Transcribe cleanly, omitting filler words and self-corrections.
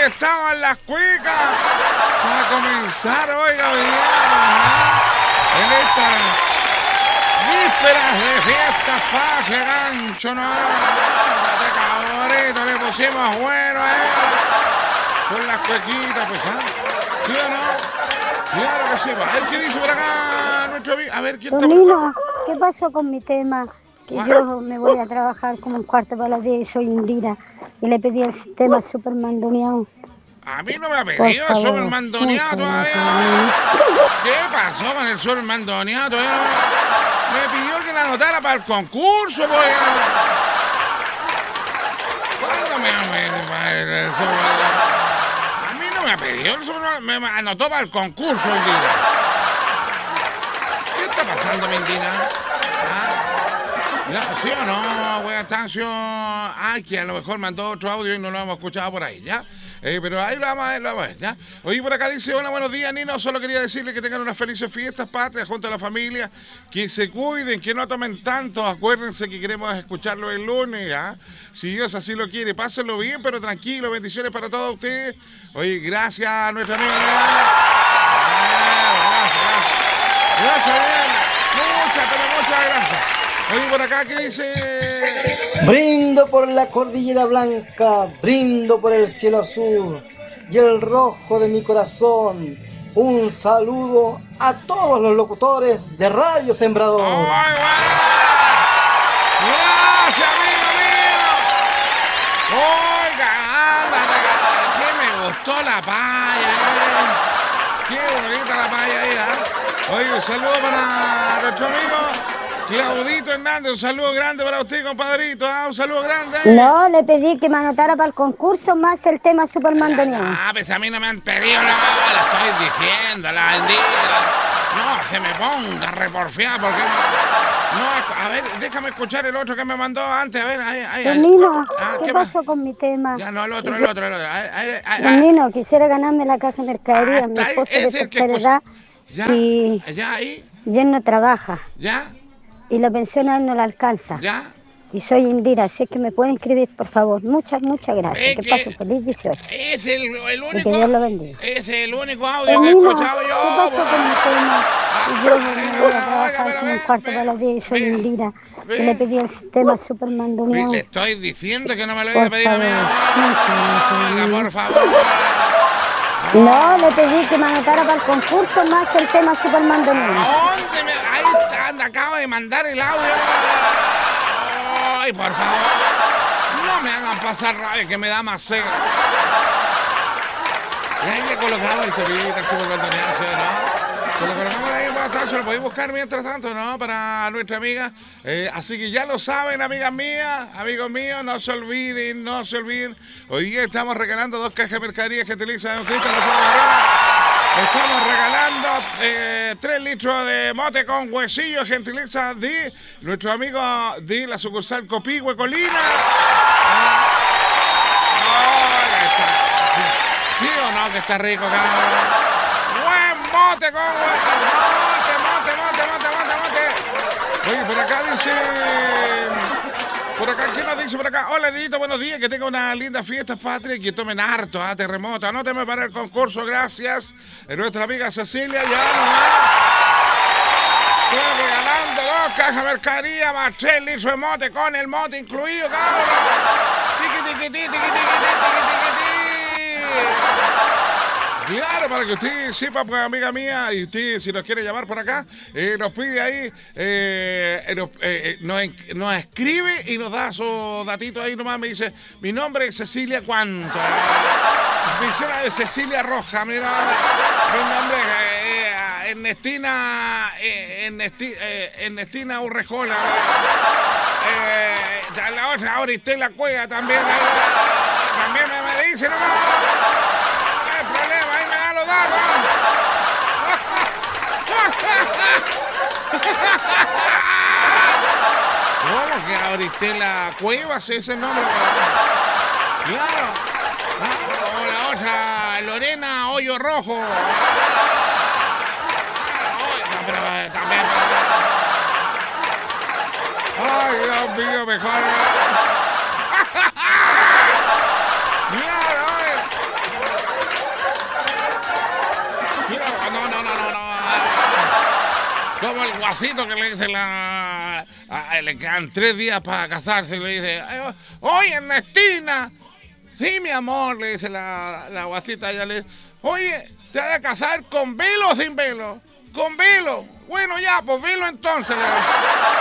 estaban las cuicas para comenzar, oiga, en estas vísperas de fiestas pase gancho, no, de cabrito, le pusimos bueno, con las cuequitas, pues, ¿sí o no? Claro que sí, a ver qué dice por acá nuestro amigo, a ver quién está por acá. Tonino, ¿qué pasó con mi tema? Que yo me voy a trabajar como un cuarto para las 10 y soy Indira. Y le pedí el tema super mandoneado. A mí no me ha pedido el super mandoneado todavía. ¿Qué pasó con el super mandoneado todavía? Me pidió que la anotara para el concurso, pues. ¿Cuándo me el super? A mí no me ha pedido el super, me anotó para el concurso, Indira. ¿Qué está pasando, Indira? ¿Sí o no, wea Estacio? Ay, que a lo mejor mandó otro audio y no lo hemos escuchado por ahí, ¿ya? Pero ahí lo vamos a ver, ¿ya? Oye, por acá dice, hola, buenos días, Nino. Solo quería decirle que tengan unas felices fiestas patrias junto a la familia, que se cuiden, que no tomen tanto. Acuérdense que queremos escucharlo el lunes, ¿ya? Si Dios así lo quiere, pásenlo bien, pero tranquilo. Bendiciones para todos ustedes. Oye, gracias a nuestra amiga. Gracias, bien. Muchas gracias. Oye, por acá, ¿qué dice? Brindo por la cordillera blanca, brindo por el cielo azul y el rojo de mi corazón. Un saludo a todos los locutores de Radio Sembrador. ¡Oh, gracias, amigo mío! Oiga, que me gustó la paya, Qué bonita la paya ahí, Oye, un saludo para nuestro amigo Claudito Hernández, un saludo grande para usted, compadrito, un saludo grande. No, le pedí que me anotara para el concurso más el tema super mandoneado. Pues a mí no me han pedido, no, la estoy diciendo, la vendida. No, se me ponga a reporfiar, porque no, a ver, déjame escuchar el otro que me mandó antes, a ver, ahí. Tonino, ¿qué pasó con mi tema? Ya, no, el otro. Tonino, quisiera ganarme la casa de mercadería, mi esposo de tercera edad. Ya, ahí. Y él no trabaja. Ya. Y la pensión a él no la alcanza. Ya. Y soy Indira, así es que me pueden escribir, por favor. Muchas gracias. Que pasen feliz 18. Es el único. Y que Dios lo bendiga. Es el único audio que he escuchado yo. ¿Qué pasó con mi tema? Y yo me voy a trabajar como un cuarto para las 10 y soy Indira. Y le pedí el tema super mandoneado. Le estoy diciendo que no me lo voy a pedir a mí. Por favor. No, le pedí que me anotara para el concurso más el tema super mandoneado. ¿Dónde ahí está, acabo de mandar el audio. Ay, por favor. No me hagan pasar rabia, que me da más sed. Y ahí le colocaba el tepito, el super mandoneado, ¿no? Se lo colocamos ahí para atrás, se lo podéis buscar mientras tanto, ¿no? Para nuestra amiga. Así que ya lo saben, amigas mías, amigos míos, no se olviden. Hoy día estamos regalando 2 cajas de mercadería gentileza de Don Cristian Lozano Barrera. Estamos regalando 3 litros de mote con huesillo, gentileza de nuestro amigo de la sucursal Copihue Colina. ¿Sí o no? Que está rico, cabrón. Mote con mote. Oye, por acá dice. ¿Quién nos dice por acá? Hola, Nidito, buenos días, que tenga una linda fiesta patria y que tomen harto, terremoto. Anóteme para el concurso, gracias. Nuestra amiga Cecilia ya estoy regalando 2 cajas de mercadería más 3 litros de mote con el mote incluido, cabrón. Tiqui. Claro, para que usted sepa, pues, amiga mía, y usted, si nos quiere llamar por acá, nos pide ahí, nos escribe y nos da su datito ahí nomás. Me dice, mi nombre es Cecilia ¿cuánto? Mi nombre es Cecilia Roja, mi nombre es Ernestina Urrejola. La otra, Auristela Cueva también me dice, no hay problema, ahí me da los datos. ¿Cómo que Auristela Cuevas es ese nombre? Claro. O la otra, Lorena Hoyo Rojo. Pero también. Ay, Dios mío, mejor. Como el guacito que le dice le quedan 3 días para casarse y le dice, oye, Ernestina, sí, mi amor, le dice la guacita, ella le dice, oye, ¿te vas a casar con velo o sin velo? Con velo. Bueno, ya, pues velo entonces.